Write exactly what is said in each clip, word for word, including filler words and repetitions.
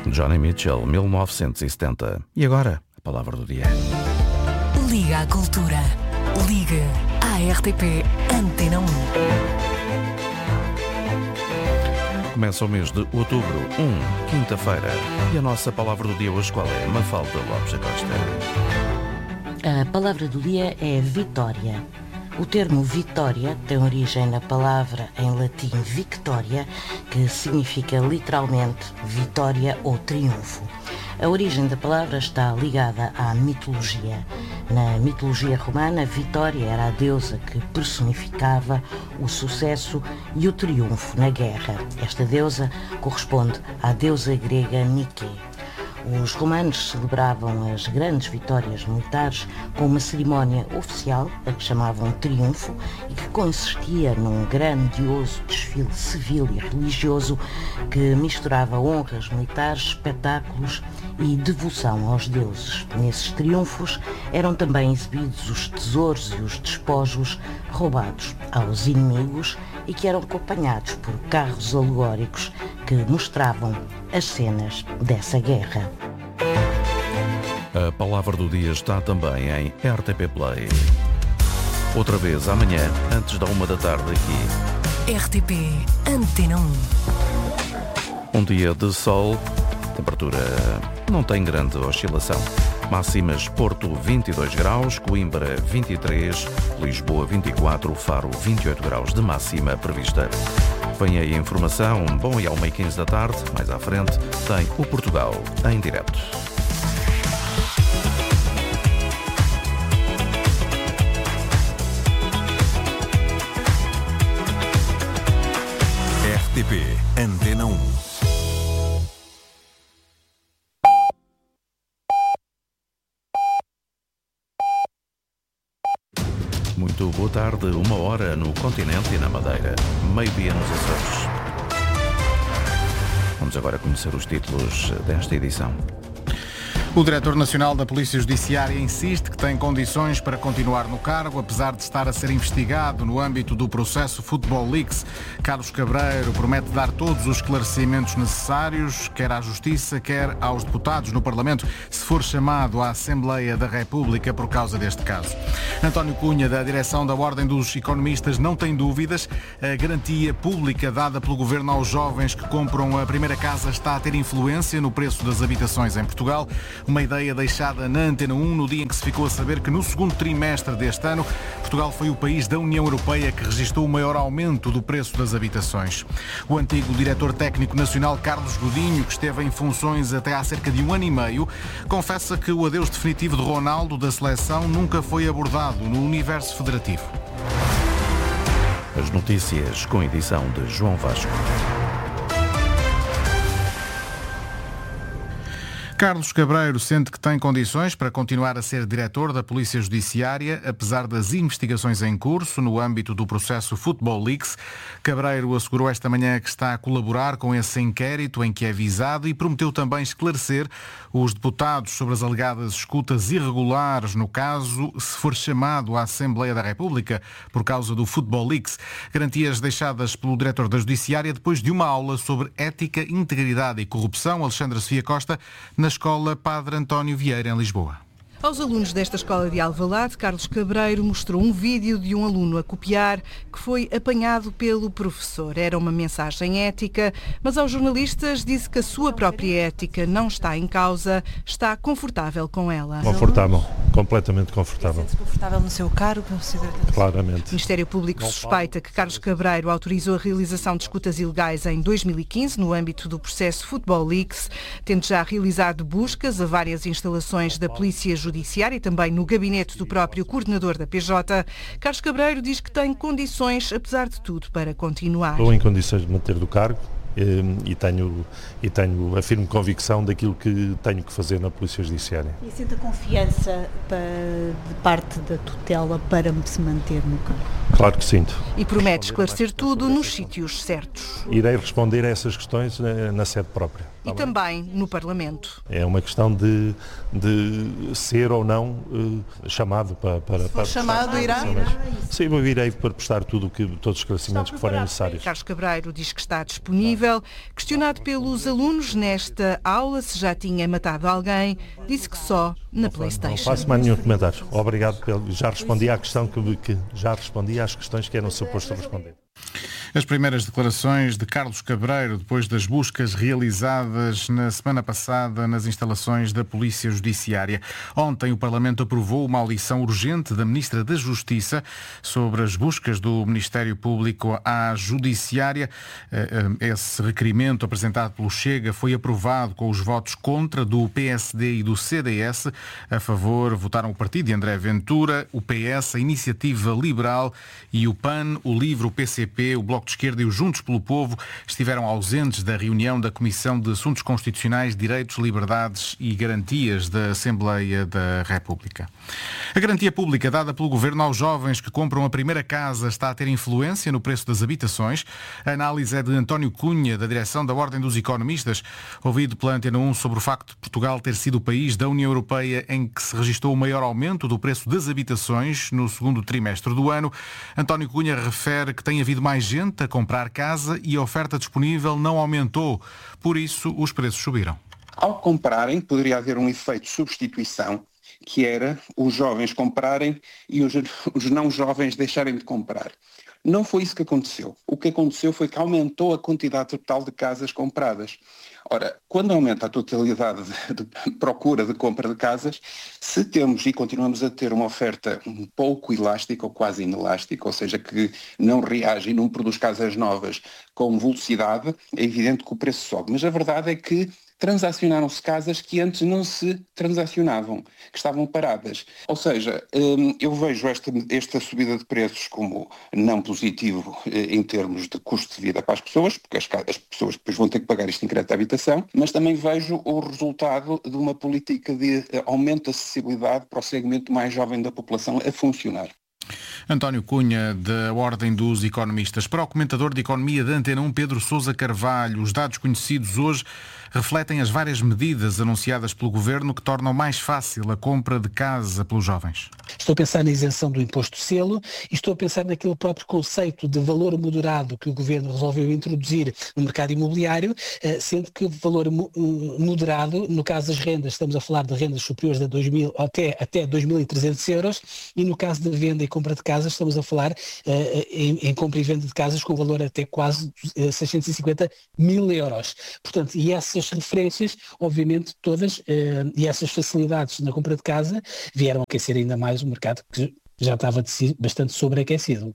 Johnny Mitchell, mil novecentos e setenta. E agora, a palavra do dia. Liga à Cultura. Liga à R T P Antena um. Começa o mês de outubro, um, quinta-feira. E a nossa palavra do dia hoje qual é? Mafalda Lopes da Costa. A palavra do dia é vitória. O termo vitória tem origem na palavra em latim victoria, que significa literalmente vitória ou triunfo. A origem da palavra está ligada à mitologia. Na mitologia romana, Vitória era a deusa que personificava o sucesso e o triunfo na guerra. Esta deusa corresponde à deusa grega Nike. Os romanos celebravam as grandes vitórias militares com uma cerimónia oficial, a que chamavam triunfo, e que consistia num grandioso desfile civil e religioso que misturava honras militares, espetáculos e devoção aos deuses. Nesses triunfos eram também exibidos os tesouros e os despojos roubados aos inimigos e que eram acompanhados por carros alegóricos que mostravam as cenas dessa guerra. A palavra do dia está também em R T P Play. Outra vez amanhã, antes da uma da tarde aqui. R T P Antena um. Um dia de sol, temperatura não tem grande oscilação. Máximas: Porto vinte e dois graus, Coimbra vinte e três, Lisboa vinte e quatro, Faro vinte e oito graus de máxima prevista. Vem aí a informação, bom, e ao meio quinze da tarde, mais à frente, tem o Portugal em direto. R T P Antena um. Muito boa tarde, uma hora no continente e na Madeira, meio-dia nos Açores. Vamos agora conhecer os títulos desta edição. O Diretor Nacional da Polícia Judiciária insiste que tem condições para continuar no cargo, apesar de estar a ser investigado no âmbito do processo Football Leaks. Carlos Cabreiro promete dar todos os esclarecimentos necessários, quer à Justiça, quer aos deputados no Parlamento, se for chamado à Assembleia da República por causa deste caso. António Cunha, da direção da Ordem dos Economistas, não tem dúvidas. A garantia pública dada pelo Governo aos jovens que compram a primeira casa está a ter influência no preço das habitações em Portugal. Uma ideia deixada na Antena um no dia em que se ficou a saber que no segundo trimestre deste ano, Portugal foi o país da União Europeia que registrou o maior aumento do preço das habitações. O antigo diretor técnico nacional Carlos Godinho, que esteve em funções até há cerca de um ano e meio, confessa que o adeus definitivo de Ronaldo da seleção nunca foi abordado no universo federativo. As notícias com edição de João Vasco. Carlos Cabreiro sente que tem condições para continuar a ser diretor da Polícia Judiciária, apesar das investigações em curso no âmbito do processo Football Leaks. Cabreiro assegurou esta manhã que está a colaborar com esse inquérito em que é visado e prometeu também esclarecer os deputados sobre as alegadas escutas irregulares no caso, se for chamado à Assembleia da República por causa do Football Leaks. Garantias deixadas pelo diretor da Judiciária depois de uma aula sobre ética, integridade e corrupção. Alexandra Sofia Costa, na Escola Padre António Vieira, em Lisboa. Aos alunos desta escola de Alvalade, Carlos Cabreiro mostrou um vídeo de um aluno a copiar que foi apanhado pelo professor. Era uma mensagem ética, mas aos jornalistas disse que a sua própria ética não está em causa, está confortável com ela. Confortável, completamente confortável. Sente-se confortável no seu cargo? Claramente. O Ministério Público suspeita que Carlos Cabreiro autorizou a realização de escutas ilegais em dois mil e quinze no âmbito do processo Football Leaks, tendo já realizado buscas a várias instalações da Polícia Judiciária e também no gabinete do próprio coordenador da P J. Carlos Cabreiro diz que tem condições, apesar de tudo, para continuar. Estou em condições de manter do cargo e tenho, e tenho a firme convicção daquilo que tenho que fazer na Polícia Judiciária. E sente a confiança para, de parte da tutela para se manter no cargo? Claro que sinto. E promete esclarecer tudo nos sítios certos. Irei responder a essas questões na, na sede própria. E também no Parlamento. É uma questão de, de ser ou não uh, chamado para... para, para chamado, irá? Sim, eu irei para prestar tudo que, todos os esclarecimentos que forem necessários. Carlos Cabreiro diz que está disponível. Questionado pelos alunos nesta aula se já tinha matado alguém, disse que só na PlayStation. Não faço mais nenhum comentário. Obrigado. Pelo, já respondi à questão que, que já respondi às questões que eram suposto responder. As primeiras declarações de Carlos Cabreiro depois das buscas realizadas na semana passada nas instalações da Polícia Judiciária. Ontem o Parlamento aprovou uma audição urgente da Ministra da Justiça sobre as buscas do Ministério Público à Judiciária. Esse requerimento apresentado pelo Chega foi aprovado com os votos contra do P S D e do C D S. A favor votaram o partido de André Ventura, o P S, a Iniciativa Liberal e o P A N, o LIVRE, o P C P, o Bloco de Esquerda e o Juntos pelo Povo estiveram ausentes da reunião da Comissão de Assuntos Constitucionais, Direitos, Liberdades e Garantias da Assembleia da República. A garantia pública dada pelo Governo aos jovens que compram a primeira casa está a ter influência no preço das habitações. A análise é de António Cunha, da direção da Ordem dos Economistas, ouvido pela Antena um sobre o facto de Portugal ter sido o país da União Europeia em que se registrou o maior aumento do preço das habitações no segundo trimestre do ano. António Cunha refere que tem havido mais gente a comprar casa e a oferta disponível não aumentou. Por isso, os preços subiram. Ao comprarem, poderia haver um efeito de substituição, que era os jovens comprarem e os, os não jovens deixarem de comprar. Não foi isso que aconteceu. O que aconteceu foi que aumentou a quantidade total de casas compradas. Ora, quando aumenta a totalidade de, de procura de compra de casas, se temos e continuamos a ter uma oferta um pouco elástica ou quase inelástica, ou seja, que não reage e não produz casas novas com velocidade, é evidente que o preço sobe. Mas a verdade é que transacionaram-se casas que antes não se transacionavam, que estavam paradas. Ou seja, eu vejo esta, esta subida de preços como não positivo em termos de custo de vida para as pessoas, porque as, as pessoas depois vão ter que pagar isto em crédito à habitação, mas também vejo o resultado de uma política de aumento de acessibilidade para o segmento mais jovem da população a funcionar. António Cunha, da Ordem dos Economistas. Para o comentador de Economia da Antena um, Pedro Sousa Carvalho, os dados conhecidos hoje refletem as várias medidas anunciadas pelo Governo que tornam mais fácil a compra de casa pelos jovens. Estou a pensar na isenção do imposto de selo e estou a pensar naquele próprio conceito de valor moderado que o Governo resolveu introduzir no mercado imobiliário, sendo que o valor moderado, no caso das rendas, estamos a falar de rendas superiores a dois mil, até, até dois mil e trezentos euros, e no caso de venda e compra de casas estamos a falar uh, em, em compra e venda de casas com valor até quase uh, seiscentos e cinquenta mil euros. Portanto, e essas referências, obviamente todas, uh, e essas facilidades na compra de casa vieram aquecer ainda mais o mercado que já estava de si bastante sobreaquecido.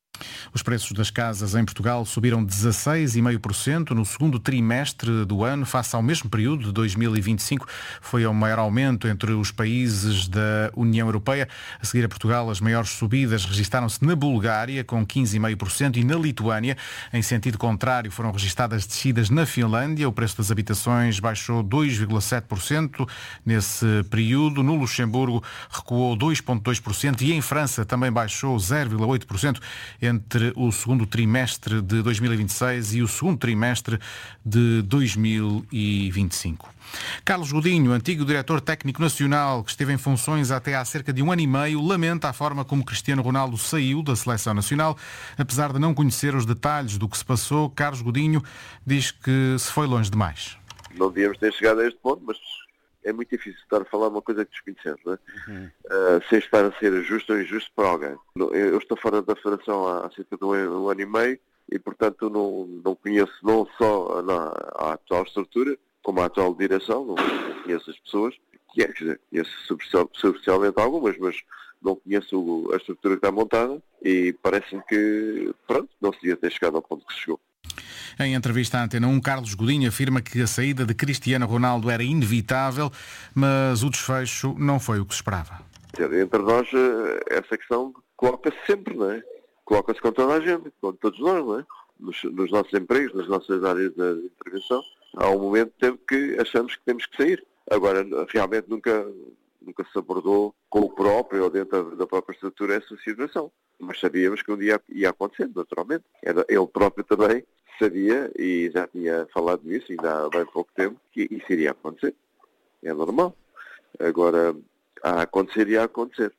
Os preços das casas em Portugal subiram dezasseis vírgula cinco por cento no segundo trimestre do ano, face ao mesmo período de dois mil e vinte e cinco. Foi o maior aumento entre os países da União Europeia. A seguir a Portugal, as maiores subidas registaram-se na Bulgária, com quinze vírgula cinco por cento, e na Lituânia. Em sentido contrário, foram registadas descidas na Finlândia. O preço das habitações baixou dois vírgula sete por cento nesse período. No Luxemburgo, recuou dois vírgula dois por cento e em França também baixou zero vírgula oito por cento. Entre o segundo trimestre de dois mil e vinte e seis e o segundo trimestre de dois mil e vinte e cinco. Carlos Godinho, antigo diretor técnico nacional que esteve em funções até há cerca de um ano e meio, lamenta a forma como Cristiano Ronaldo saiu da seleção nacional. Apesar de não conhecer os detalhes do que se passou, Carlos Godinho diz que se foi longe demais. Não devíamos ter chegado a este ponto, mas é muito difícil estar a falar uma coisa que desconhecemos, não é? Uhum. Uh, sem estar a ser justo ou injusto para alguém. Eu estou fora da Federação há cerca de um, um ano e meio e, portanto, não, não conheço não só a, a atual estrutura, como a atual direção, não, não conheço as pessoas, que é, quer dizer, conheço superficial, superficialmente algumas, mas não conheço a estrutura que está montada e parece-me que, pronto, não se devia ter chegado ao ponto que se chegou. Em entrevista à Antena um, Carlos Godinho afirma que a saída de Cristiano Ronaldo era inevitável, mas o desfecho não foi o que se esperava. Entre nós, essa questão coloca-se sempre, não é? Coloca-se com toda a gente, com todos nós, não é? Nos, nos nossos empregos, nas nossas áreas de intervenção. Há um momento de tempo que achamos que temos que sair. Agora, realmente nunca, nunca se abordou com o próprio ou dentro da própria estrutura essa situação. Mas sabíamos que um dia ia acontecer, naturalmente. Era, ele próprio também sabia e já tinha falado nisso, ainda há bem pouco tempo, que isso iria acontecer. É normal. Agora, a acontecer e a acontecer.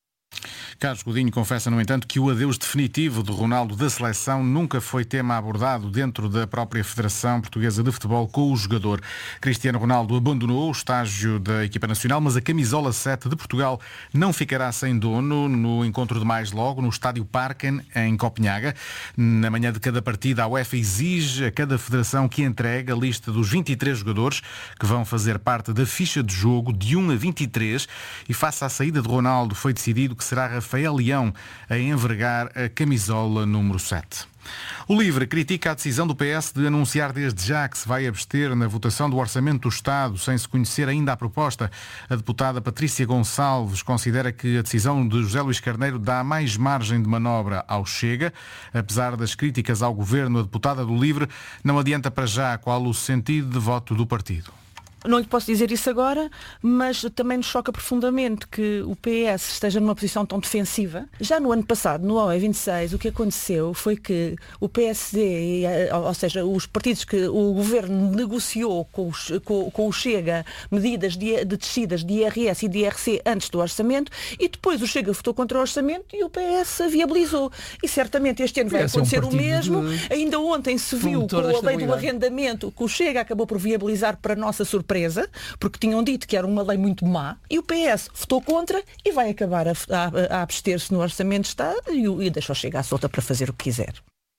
Carlos Godinho confessa, no entanto, que o adeus definitivo de Ronaldo da seleção nunca foi tema abordado dentro da própria Federação Portuguesa de Futebol com o jogador. Cristiano Ronaldo abandonou o estágio da equipa nacional, mas a camisola sete de Portugal não ficará sem dono no encontro de mais logo, no Estádio Parken, em Copenhaga. Na manhã de cada partida, a UEFA exige a cada federação que entregue a lista dos vinte e três jogadores que vão fazer parte da ficha de jogo de um a vinte e três, e face à saída de Ronaldo foi decidido que será Rafael Leão a envergar a camisola número sete. O LIVRE critica a decisão do P S de anunciar desde já que se vai abster na votação do Orçamento do Estado, sem se conhecer ainda a proposta. A deputada Patrícia Gonçalves considera que a decisão de José Luís Carneiro dá mais margem de manobra ao Chega. Apesar das críticas ao governo, a deputada do LIVRE não adianta para já qual o sentido de voto do partido. Não lhe posso dizer isso agora, mas também nos choca profundamente que o P S esteja numa posição tão defensiva. Já no ano passado, no O E vinte e seis, o que aconteceu foi que o P S D, ou seja, os partidos que o governo negociou com, os, com, com o Chega medidas de, de descidas de I R S e de I R C antes do orçamento, e depois o Chega votou contra o orçamento e o P S viabilizou. E certamente este ano vai acontecer um o mesmo. De... Ainda ontem se viu com a lei do arrendamento que o Chega acabou por viabilizar, para nossa surpresa, porque tinham dito que era uma lei muito má, e o P S votou contra e vai acabar a, a, a abster-se no Orçamento de Estado e, e deixou chegar à solta para fazer o que quiser.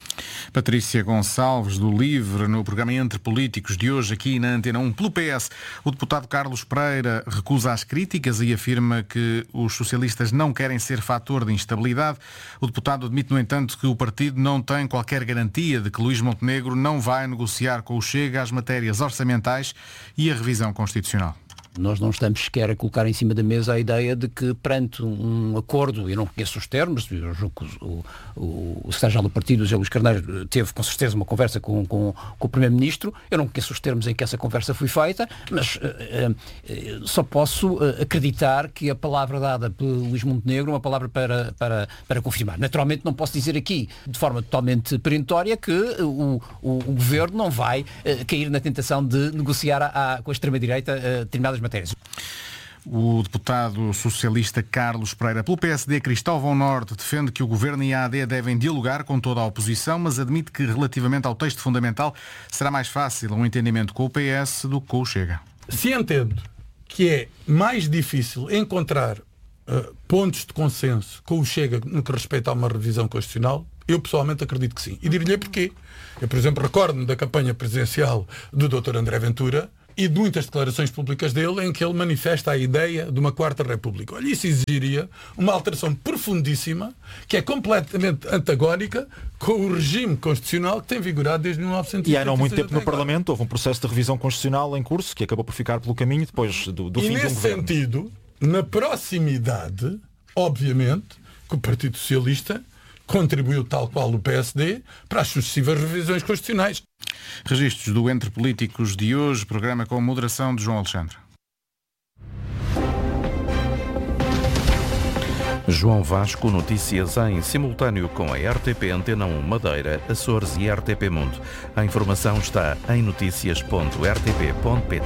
Patrícia Gonçalves, do LIVRE, no programa Entre Políticos de hoje, aqui na Antena um. Pelo P S, o deputado Carlos Pereira recusa as críticas e afirma que os socialistas não querem ser fator de instabilidade. O deputado admite, no entanto, que o partido não tem qualquer garantia de que Luís Montenegro não vai negociar com o Chega as matérias orçamentais e a revisão constitucional. Nós não estamos sequer a colocar em cima da mesa a ideia de que, perante um acordo, eu não conheço os termos, eu julgo que o, o, o secretário-geral do partido, José Luís Carneiro, teve com certeza uma conversa com, com, com o primeiro-ministro. Eu não conheço os termos em que essa conversa foi feita, mas uh, uh, só posso uh, acreditar que a palavra dada por Luís Montenegro é uma palavra para, para, para confirmar. Naturalmente não posso dizer aqui, de forma totalmente perentória, que o, o, o governo não vai uh, cair na tentação de negociar a, a, com a extrema-direita uh, determinadas matérias. O deputado socialista Carlos Pereira. Pelo P S D, Cristóvão Norte defende que o governo e a A D devem dialogar com toda a oposição, mas admite que, relativamente ao texto fundamental, será mais fácil um entendimento com o P S do que com o Chega. Se entendo que é mais difícil encontrar uh, pontos de consenso com o Chega no que respeita a uma revisão constitucional, eu pessoalmente acredito que sim. E dir-lhe porquê. Eu, por exemplo, recordo-me da campanha presidencial do doutor André Ventura e de muitas declarações públicas dele em que ele manifesta a ideia de uma quarta república. Olha, isso exigiria uma alteração profundíssima, que é completamente antagónica com o regime constitucional que tem vigorado desde mil novecentos e oitenta e seis. E há não muito tempo no Parlamento houve um processo de revisão constitucional em curso que acabou por ficar pelo caminho depois do, do fim do governo. E nesse sentido, na proximidade, obviamente, que o Partido Socialista contribuiu, tal qual o P S D, para as sucessivas revisões constitucionais. Registros do Entre Políticos de hoje, programa com moderação de João Alexandre. João Vasco, notícias em simultâneo com a R T P Antena um Madeira, Açores e R T P Mundo. A informação está em notícias ponto r t p ponto p t.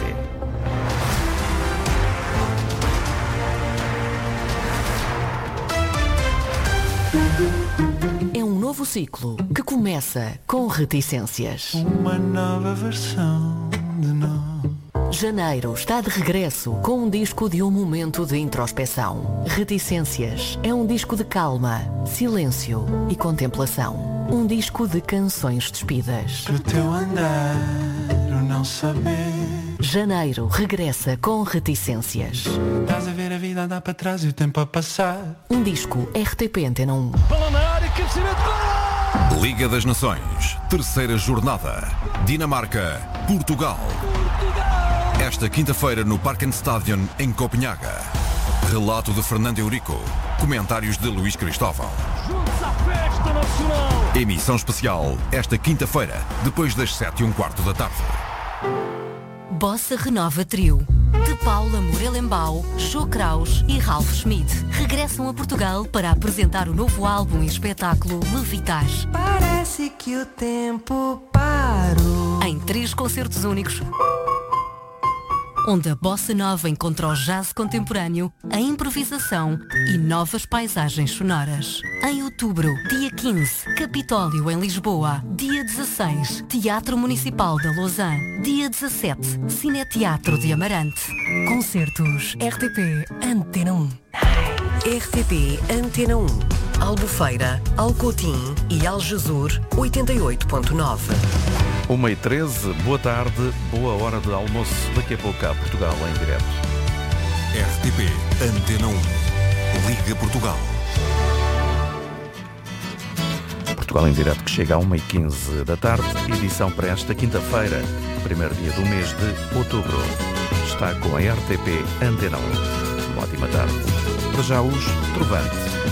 É um novo ciclo que começa com reticências. Uma nova versão de nós. Janeiro está de regresso com um disco de um momento de introspeção. Reticências é um disco de calma, silêncio e contemplação. Um disco de canções despidas. Que o teu andar, o não saber. Janeiro regressa com reticências. Estás a ver a vida andar para trás e o tempo a passar. Um disco R T P Antena um. Bola na área, cabeceamento, gol! Liga das Nações, terceira jornada. Dinamarca, Portugal. Portugal! Esta quinta-feira no Parkenstadion, em Copenhaga. Relato de Fernando Eurico. Comentários de Luís Cristóvão. Juntos à festa nacional. Emissão especial, esta quinta-feira, depois das sete e um quarto da tarde. Bossa Renova Trio. De Paula Morelembau, Jô Kraus e Ralph Schmidt regressam a Portugal para apresentar o novo álbum e espetáculo Levitar. Parece que o tempo parou. Em três concertos únicos, onde a bossa nova encontra o jazz contemporâneo, a improvisação e novas paisagens sonoras. Em outubro, dia quinze, Capitólio em Lisboa. Dia dezasseis, Teatro Municipal da Lausanne. Dia dezassete, Cineteatro de Amarante. Concertos R T P Antena um. R T P Antena um. Albufeira, Alcotim e Aljezur oitenta e oito ponto nove. uma e treze, boa tarde, boa hora de almoço. Daqui a pouco há Portugal em direto. R T P Antena um. Liga Portugal. Portugal em direto que chega a uma e quinze da tarde, edição para esta quinta-feira, primeiro dia do mês de outubro. Está com a R T P Antena um. Uma ótima tarde. Para já os Trovante.